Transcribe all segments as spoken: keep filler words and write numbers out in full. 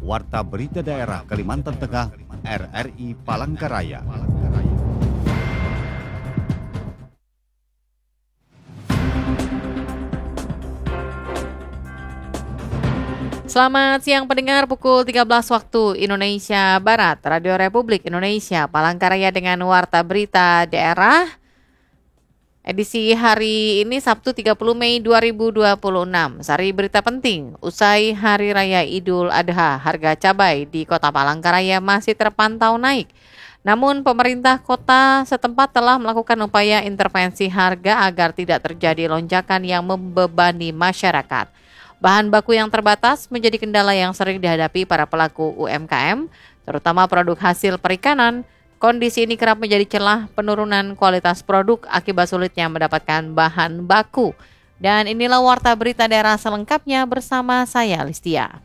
Warta Berita Daerah Kalimantan Tengah, R R I Palangkaraya. Selamat siang pendengar, pukul tiga belas waktu Indonesia Barat, Radio Republik Indonesia, Palangkaraya dengan Warta Berita Daerah. Edisi hari ini Sabtu tiga puluh Mei dua ribu dua puluh enam. Sari berita penting, usai Hari Raya Idul Adha, harga cabai di Kota Palangkaraya masih terpantau naik. Namun pemerintah kota setempat telah melakukan upaya intervensi harga agar tidak terjadi lonjakan yang membebani masyarakat. Bahan baku yang terbatas menjadi kendala yang sering dihadapi para pelaku U M K M, terutama produk hasil perikanan. Kondisi ini kerap menjadi celah penurunan kualitas produk akibat sulitnya mendapatkan bahan baku. Dan inilah Warta Berita Daerah selengkapnya bersama saya, Listia.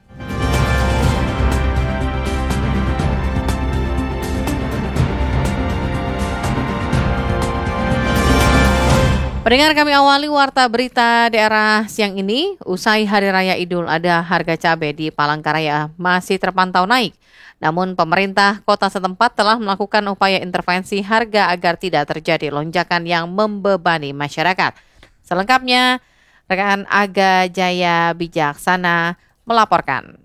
Pendengar, kami awali Warta Berita Daerah siang ini. Usai Hari Raya Idul Adha, harga cabai di Palangkaraya masih terpantau naik. Namun pemerintah kota setempat telah melakukan upaya intervensi harga agar tidak terjadi lonjakan yang membebani masyarakat. Selengkapnya, rekan Aga Jaya Bijaksana melaporkan.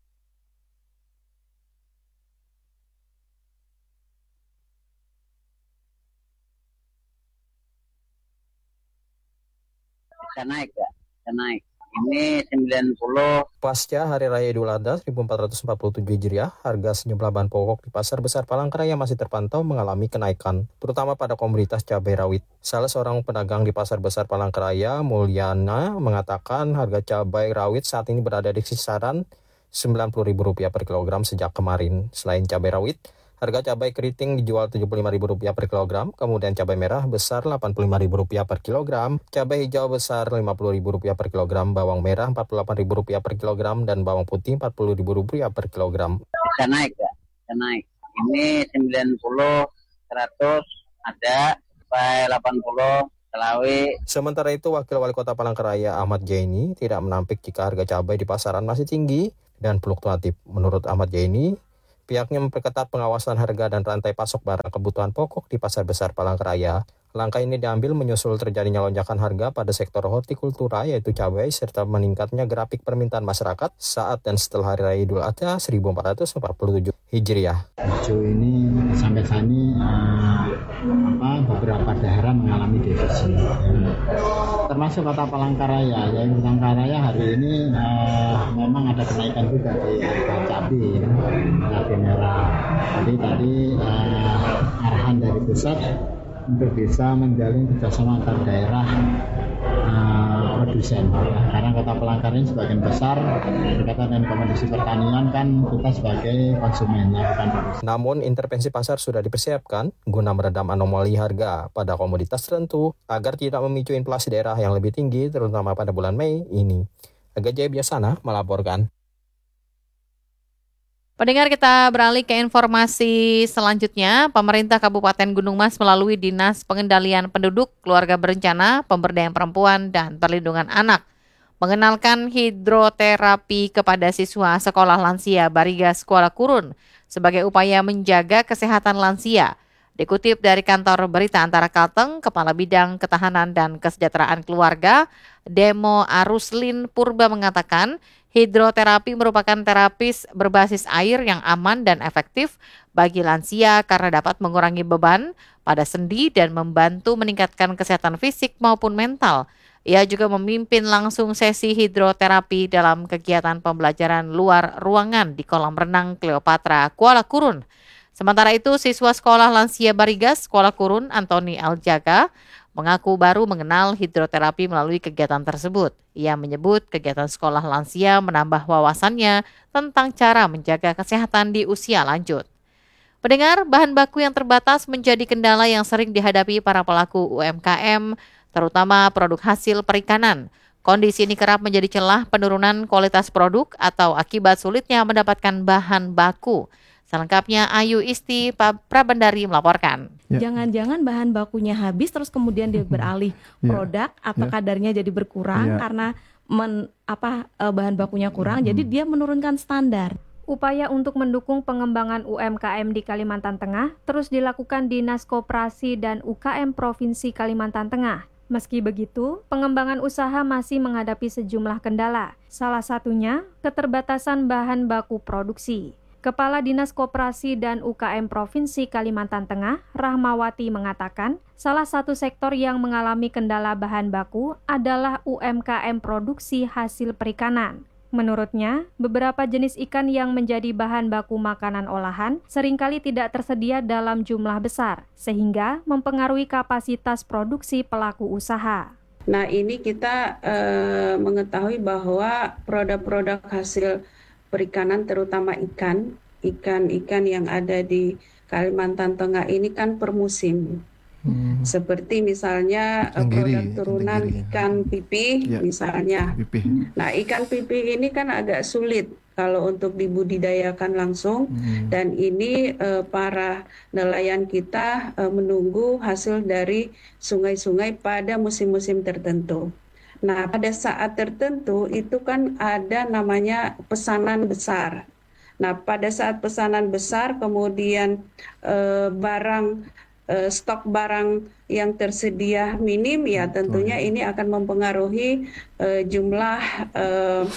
Bisa naik ya, bisa naik. Ini sembilan puluh. Pasca Hari Raya Idul Adha seribu empat ratus empat puluh tujuh Hijriah, harga sejumlah bahan pokok di Pasar Besar Palangkaraya masih terpantau mengalami kenaikan, terutama pada komoditas cabai rawit. Salah seorang pedagang di Pasar Besar Palangkaraya, Mulyana, mengatakan harga cabai rawit saat ini berada di kisaran sembilan puluh ribu rupiah per kilogram sejak kemarin. Selain cabai rawit, harga cabai keriting dijual tujuh puluh lima ribu rupiah per kilogram, kemudian cabai merah besar delapan puluh lima ribu rupiah per kilogram, cabai hijau besar lima puluh ribu rupiah per kilogram, bawang merah empat puluh delapan ribu rupiah per kilogram, dan bawang putih empat puluh ribu rupiah per kilogram. Bisa naik ya, bisa naik. Ini sembilan puluh, seratus, ada, sampai delapan puluh, Selawi. Sementara itu, Wakil Wali Kota Palangkaraya Ahmad Jaini tidak menampik jika harga cabai di pasaran masih tinggi dan fluktuatif. Menurut Ahmad Jaini, pihaknya memperketat pengawasan harga dan rantai pasok barang kebutuhan pokok di Pasar Besar Palangkaraya. Langkah ini diambil menyusul terjadinya lonjakan harga pada sektor hortikultura yaitu cabai serta meningkatnya grafik permintaan masyarakat saat dan setelah Hari Raya Idul Adha seribu empat ratus empat puluh tujuh Hijriah. Hijau ini sampai saat ini uh, apa, beberapa daerah mengalami defisit. Hmm. Termasuk Kota Palangkaraya. Ya, Palangkaraya hari ini uh, memang ada kenaikan juga di harga cabai, ya, cabai merah. Jadi tadi uh, arahan dari pusat untuk bisa menjalin kerjasama antar daerah uh, produsen, ya. Karena Kota Palangkaraya sebagian besar berkaitan dengan komoditi pertanian, kan kita sebagai konsumen lakukan produksi. Namun intervensi pasar sudah dipersiapkan guna meredam anomali harga pada komoditas tertentu agar tidak memicu inflasi daerah yang lebih tinggi terutama pada bulan Mei ini. Aga Jaya Biasana melaporkan. Pendengar, kita beralih ke informasi selanjutnya. Pemerintah Kabupaten Gunung Mas melalui Dinas Pengendalian Penduduk, Keluarga Berencana, Pemberdayaan Perempuan, dan Perlindungan Anak mengenalkan hidroterapi kepada siswa sekolah lansia Barigas Kuala Kurun sebagai upaya menjaga kesehatan lansia. Dikutip dari kantor berita Antara Kalteng, Kepala Bidang Ketahanan dan Kesejahteraan Keluarga, Demo Aruslin Purba mengatakan, hidroterapi merupakan terapis berbasis air yang aman dan efektif bagi lansia karena dapat mengurangi beban pada sendi dan membantu meningkatkan kesehatan fisik maupun mental. Ia juga memimpin langsung sesi hidroterapi dalam kegiatan pembelajaran luar ruangan di kolam renang Cleopatra Kuala Kurun. Sementara itu, siswa sekolah lansia Barigas Kuala Kurun, Antoni Aljaga, mengaku baru mengenal hidroterapi melalui kegiatan tersebut. Ia menyebut kegiatan sekolah lansia menambah wawasannya tentang cara menjaga kesehatan di usia lanjut. Pendengar, bahan baku yang terbatas menjadi kendala yang sering dihadapi para pelaku U M K M, terutama produk hasil perikanan. Kondisi ini kerap menjadi celah penurunan kualitas produk atau akibat sulitnya mendapatkan bahan baku. Selengkapnya Ayu Isti Prabandari melaporkan. Ya. Jangan-jangan bahan bakunya habis terus kemudian dia beralih ya. produk atau ya. kadarnya jadi berkurang ya. karena men, apa bahan bakunya kurang, hmm. jadi dia menurunkan standar. Upaya untuk mendukung pengembangan U M K M di Kalimantan Tengah terus dilakukan Dinas Koperasi dan U K M Provinsi Kalimantan Tengah. Meski begitu, pengembangan usaha masih menghadapi sejumlah kendala, salah satunya keterbatasan bahan baku produksi. Kepala Dinas Koperasi dan U K M Provinsi Kalimantan Tengah, Rahmawati mengatakan, salah satu sektor yang mengalami kendala bahan baku adalah U M K M produksi hasil perikanan. Menurutnya, beberapa jenis ikan yang menjadi bahan baku makanan olahan seringkali tidak tersedia dalam jumlah besar, sehingga mempengaruhi kapasitas produksi pelaku usaha. Nah, ini kita eh, mengetahui bahwa produk-produk hasil perikanan, terutama ikan, ikan-ikan yang ada di Kalimantan Tengah ini kan per musim. Hmm. Seperti misalnya tenggiri, produk turunan tenggiri. Ikan pipih ya, misalnya. Pipih. Nah, ikan pipih ini kan agak sulit kalau untuk dibudidayakan langsung, hmm. dan ini eh, para nelayan kita eh, menunggu hasil dari sungai-sungai pada musim-musim tertentu. Nah, pada saat tertentu itu kan ada namanya pesanan besar. Nah, pada saat pesanan besar kemudian eh, barang Uh, stok barang yang tersedia minim, ya tentunya ini akan mempengaruhi uh, jumlah uh,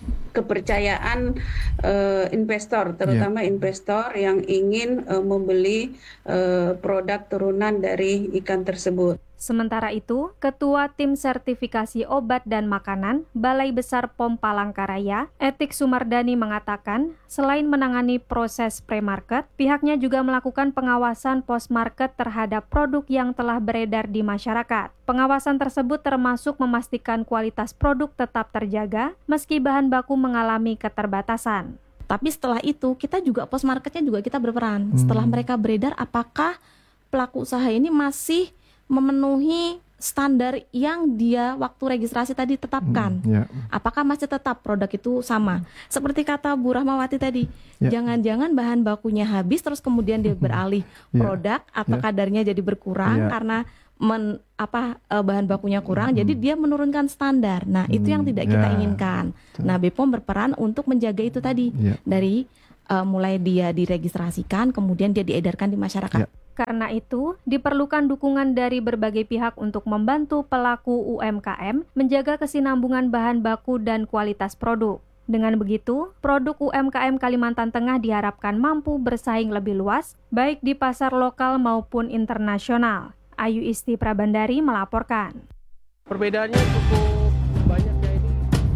kepercayaan uh, investor, terutama yeah. investor yang ingin uh, membeli uh, produk turunan dari ikan tersebut. Sementara itu, Ketua Tim Sertifikasi Obat dan Makanan Balai Besar P O M Palangkaraya, Etik Sumardani mengatakan, selain menangani proses pre-market, pihaknya juga melakukan pengawasan post-market terhadap produk yang telah beredar di masyarakat. Pengawasan tersebut termasuk memastikan kualitas produk tetap terjaga meski bahan baku mengalami keterbatasan. Tapi setelah itu, kita juga post-marketnya juga kita berperan. Hmm. Setelah mereka beredar, apakah pelaku usaha ini masih memenuhi standar yang dia waktu registrasi tadi tetapkan. Hmm, yeah. Apakah masih tetap produk itu sama? Seperti kata Bu Rahmawati tadi, yeah. jangan-jangan bahan bakunya habis terus kemudian dia beralih yeah. produk atau yeah. kadarnya jadi berkurang yeah. karena men, apa bahan bakunya kurang, hmm. jadi dia menurunkan standar. Nah, hmm. itu yang tidak kita yeah. inginkan. Nah, B P O M berperan untuk menjaga itu tadi yeah. dari uh, mulai dia diregistrasikan kemudian dia diedarkan di masyarakat. Yeah. Karena itu, diperlukan dukungan dari berbagai pihak untuk membantu pelaku U M K M menjaga kesinambungan bahan baku dan kualitas produk. Dengan begitu, produk U M K M Kalimantan Tengah diharapkan mampu bersaing lebih luas, baik di pasar lokal maupun internasional. Ayu Isti Prabandari melaporkan. Perbedaannya cukup banyak ya ini.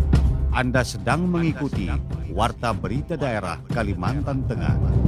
Anda sedang mengikuti Warta Berita Daerah Kalimantan Tengah.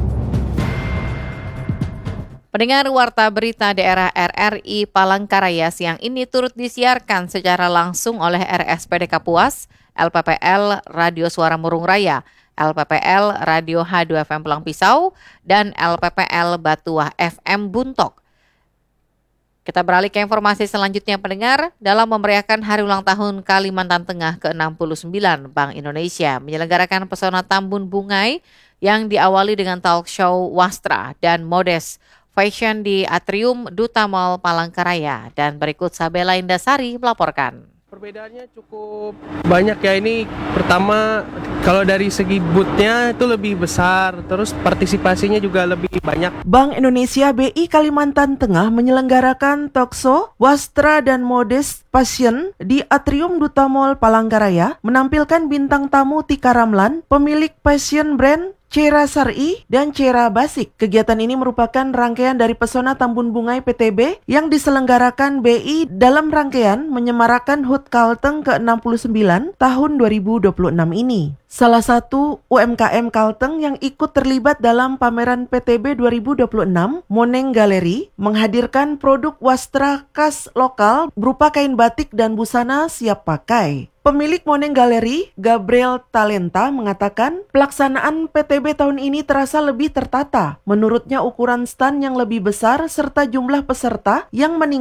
Pendengar Warta Berita Daerah R R I Palangkaraya siang ini turut disiarkan secara langsung oleh R S P D Kapuas, L P P L Radio Suara Murung Raya, L P P L Radio H dua F M Pulang Pisau, dan L P P L Batuah F M Buntok. Kita beralih ke informasi selanjutnya pendengar. Dalam memeriahkan Hari Ulang Tahun Kalimantan Tengah ke enam puluh sembilan, Bank Indonesia menyelenggarakan Pesona Tambun Bungai yang diawali dengan talk show Wastra dan Modes Fashion di Atrium Duta Mall Palangkaraya. Dan berikut Sabela Indasari melaporkan. Perbedaannya cukup banyak ya ini. Pertama, kalau dari segi booth-nya itu lebih besar, terus partisipasinya juga lebih banyak. Bank Indonesia B I Kalimantan Tengah menyelenggarakan talkshow Wastra dan Modes Fashion di Atrium Duta Mall Palangkaraya, menampilkan bintang tamu Tika Ramlan, pemilik fashion brand Cera Sari dan Cera Basic. Kegiatan ini merupakan rangkaian dari Pesona Tambun Bungai P T B yang diselenggarakan B I dalam rangkaian menyemarakan H U T Kalteng ke enam puluh sembilan tahun dua ribu dua puluh enam ini. Salah satu U M K M Kalteng yang ikut terlibat dalam pameran P T B dua ribu dua puluh enam, Moneng Galeri, menghadirkan produk wastra khas lokal berupa kain batik dan busana siap pakai. Pemilik Moneng Galeri, Gabriel Talenta, mengatakan pelaksanaan P T B tahun ini terasa lebih tertata. Menurutnya ukuran stand yang lebih besar serta jumlah peserta yang meningkat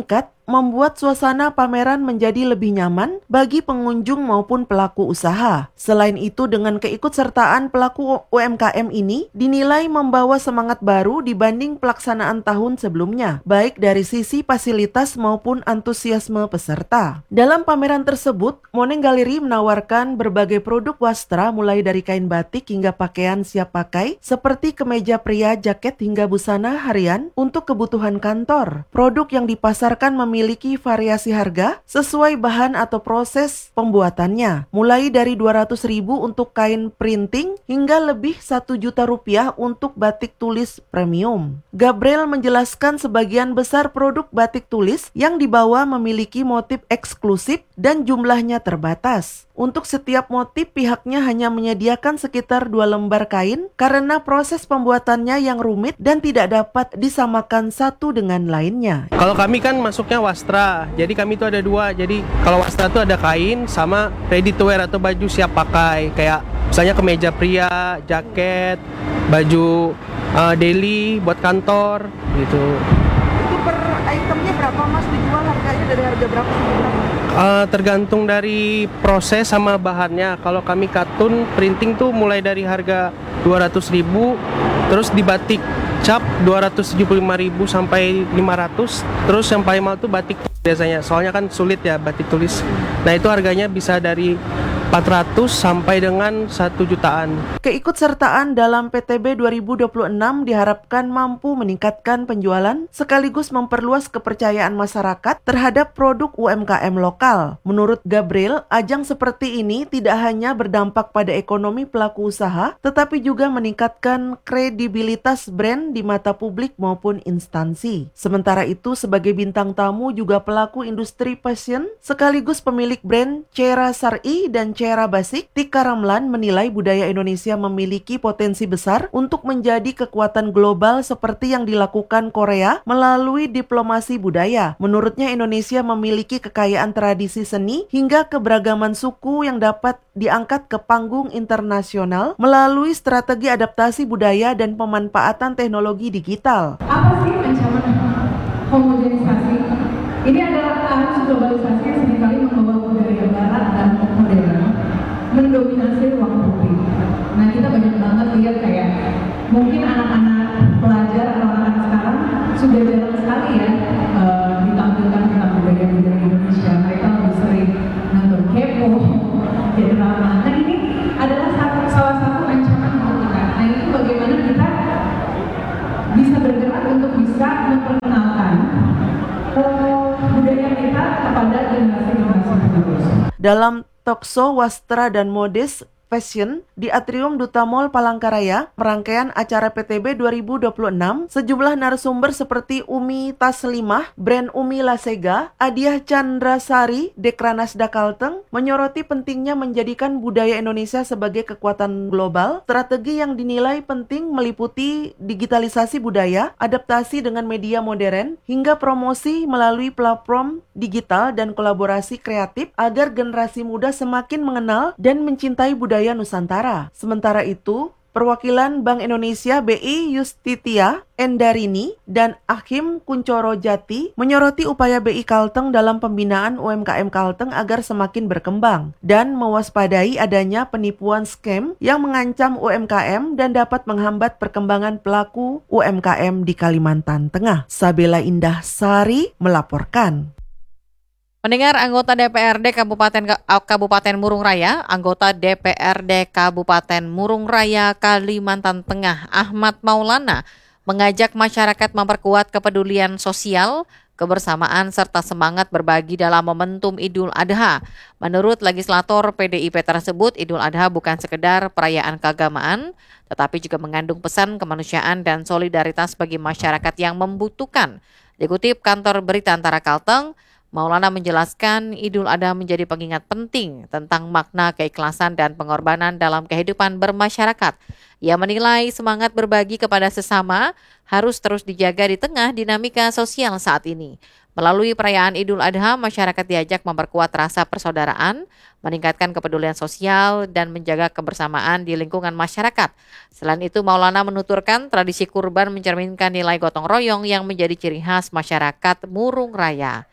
membuat suasana pameran menjadi lebih nyaman bagi pengunjung maupun pelaku usaha. Selain itu, dengan keikutsertaan pelaku U M K M ini dinilai membawa semangat baru dibanding pelaksanaan tahun sebelumnya, baik dari sisi fasilitas maupun antusiasme peserta. Dalam pameran tersebut, Moneng Galeri menawarkan berbagai produk wastra mulai dari kain batik hingga pakaian siap pakai seperti kemeja pria, jaket hingga busana harian untuk kebutuhan kantor. Produk yang dipasarkan memiliki variasi harga sesuai bahan atau proses pembuatannya, mulai dari dua ratus ribu untuk kain printing hingga lebih satu juta rupiah untuk batik tulis premium. Gabriel menjelaskan sebagian besar produk batik tulis yang dibawa memiliki motif eksklusif dan jumlahnya terbatas. Untuk setiap motif pihaknya hanya menyediakan sekitar dua lembar kain karena proses pembuatannya yang rumit dan tidak dapat disamakan satu dengan lainnya. Kalau kami kan masuknya wastra, jadi kami itu ada dua. Jadi kalau wastra itu ada kain sama ready to wear atau baju siap pakai, kayak misalnya kemeja pria, jaket, baju uh, daily buat kantor gitu. Itu per itemnya berapa Mas dijual, harganya dari harga berapa sampai berapa? Uh, tergantung dari proses sama bahannya. Kalau kami katun printing tuh mulai dari harga dua ratus ribu, terus di batik cap dua ratus tujuh puluh lima ribu sampai lima ratus. Terus yang paling mahal tuh batik biasanya, soalnya kan sulit ya batik tulis. Nah itu harganya bisa dari empat ratus sampai dengan satu jutaan. Keikutsertaan dalam P T B dua ribu dua puluh enam diharapkan mampu meningkatkan penjualan sekaligus memperluas kepercayaan masyarakat terhadap produk U M K M lokal. Menurut Gabriel, ajang seperti ini tidak hanya berdampak pada ekonomi pelaku usaha, tetapi juga meningkatkan kredibilitas brand di mata publik maupun instansi. Sementara itu, sebagai bintang tamu juga pelaku industri fashion sekaligus pemilik brand Cera Sari dan Cera Basik, Tika Ramlan menilai budaya Indonesia memiliki potensi besar untuk menjadi kekuatan global seperti yang dilakukan Korea melalui diplomasi budaya. Menurutnya Indonesia memiliki kekayaan tradisi seni hingga keberagaman suku yang dapat diangkat ke panggung internasional melalui strategi adaptasi budaya dan pemanfaatan teknologi digital. Apa sih ancaman homogenisasi? Ini adalah arus globalisasi yang seringkali membawa budaya barat dan modern mendominasi ruang publik. Nah kita banyak banget lihat kayak mungkin anak-anak pelajar atau anak-anak sekarang sudah jarang sekali ya uh, ditampilkan tentang budaya-budaya Indonesia. Mereka lebih sering nonton K-pop, drama. Nah ini adalah satu, salah satu ancaman untuk kita. Nah itu bagaimana kita bisa bergerak untuk bisa memperkenalkan uh, budaya kita kepada generasi-generasi penerus. Dalam Talkshow Wastra dan Modes Fashion di Atrium Duta Mall Palangkaraya, rangkaian acara P T B dua ribu dua puluh enam, sejumlah narasumber seperti Umi Taslimah, brand Umi Lasega, Adiah Chandrasari, Dekranasda Kalteng, menyoroti pentingnya menjadikan budaya Indonesia sebagai kekuatan global. Strategi yang dinilai penting meliputi digitalisasi budaya, adaptasi dengan media modern, hingga promosi melalui platform digital dan kolaborasi kreatif agar generasi muda semakin mengenal dan mencintai budaya Nusantara. Sementara itu, perwakilan Bank Indonesia B I Yustitia Endarini dan Akhim Kuncoro Jati menyoroti upaya B I Kalteng dalam pembinaan U M K M Kalteng agar semakin berkembang dan mewaspadai adanya penipuan scam yang mengancam U M K M dan dapat menghambat perkembangan pelaku U M K M di Kalimantan Tengah. Sabela Indah Sari melaporkan. Mendengar anggota D P R D Kabupaten Kabupaten Murung Raya, anggota D P R D Kabupaten Murung Raya Kalimantan Tengah Ahmad Maulana mengajak masyarakat memperkuat kepedulian sosial, kebersamaan serta semangat berbagi dalam momentum Idul Adha. Menurut legislator P D I P tersebut, Idul Adha bukan sekedar perayaan keagamaan, tetapi juga mengandung pesan kemanusiaan dan solidaritas bagi masyarakat yang membutuhkan. Dikutip kantor berita Antara Kalteng, Maulana menjelaskan Idul Adha menjadi pengingat penting tentang makna keikhlasan dan pengorbanan dalam kehidupan bermasyarakat. Ia menilai semangat berbagi kepada sesama harus terus dijaga di tengah dinamika sosial saat ini. Melalui perayaan Idul Adha, masyarakat diajak memperkuat rasa persaudaraan, meningkatkan kepedulian sosial, dan menjaga kebersamaan di lingkungan masyarakat. Selain itu, Maulana menuturkan tradisi kurban mencerminkan nilai gotong royong yang menjadi ciri khas masyarakat Murung Raya.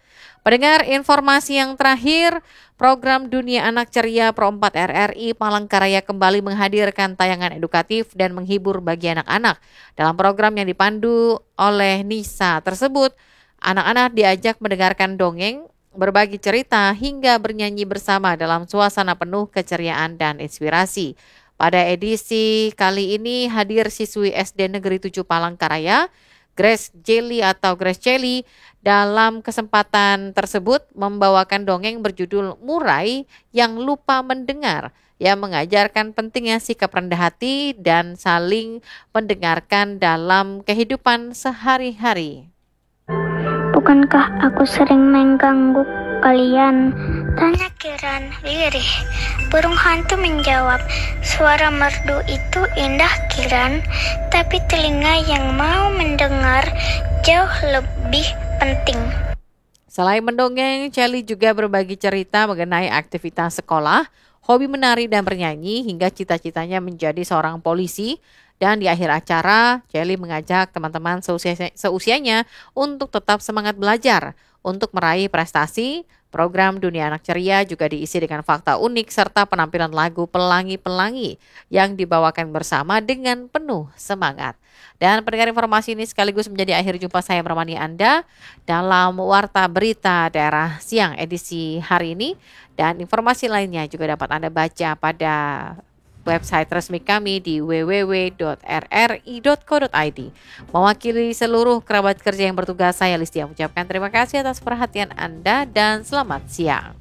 Pendengar, informasi yang terakhir, program Dunia Anak Ceria Pro empat R R I Palangkaraya kembali menghadirkan tayangan edukatif dan menghibur bagi anak-anak. Dalam program yang dipandu oleh Nisa tersebut, anak-anak diajak mendengarkan dongeng, berbagi cerita, hingga bernyanyi bersama dalam suasana penuh keceriaan dan inspirasi. Pada edisi kali ini hadir siswi S D Negeri tujuh Palangkaraya, Grace Jelly atau Grace Jelly. Dalam kesempatan tersebut membawakan dongeng berjudul Murai yang Lupa Mendengar yang mengajarkan pentingnya sikap rendah hati dan saling mendengarkan dalam kehidupan sehari-hari. Bukankah aku sering mengganggu kalian? Tanya Kiran lirih. Burung hantu menjawab, suara merdu itu indah Kiran, tapi telinga yang mau mendengar jauh lebih penting. Selain mendongeng, Celi juga berbagi cerita mengenai aktivitas sekolah, hobi menari dan bernyanyi, hingga cita-citanya menjadi seorang polisi. Dan di akhir acara, Celi mengajak teman-teman seusia- seusianya untuk tetap semangat belajar. Untuk meraih prestasi, program Dunia Anak Ceria juga diisi dengan fakta unik serta penampilan lagu Pelangi-Pelangi yang dibawakan bersama dengan penuh semangat. Dan pendengar, informasi ini sekaligus menjadi akhir jumpa saya menemani Anda dalam Warta Berita Daerah Siang edisi hari ini. Dan informasi lainnya juga dapat Anda baca pada website resmi kami di w w w dot r r i dot co dot i d. Mewakili seluruh kerabat kerja yang bertugas, saya Listia mengucapkan terima kasih atas perhatian Anda dan selamat siang.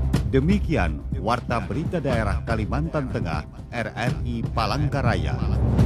Demikian Warta Berita Daerah Kalimantan Tengah R R I Palangkaraya.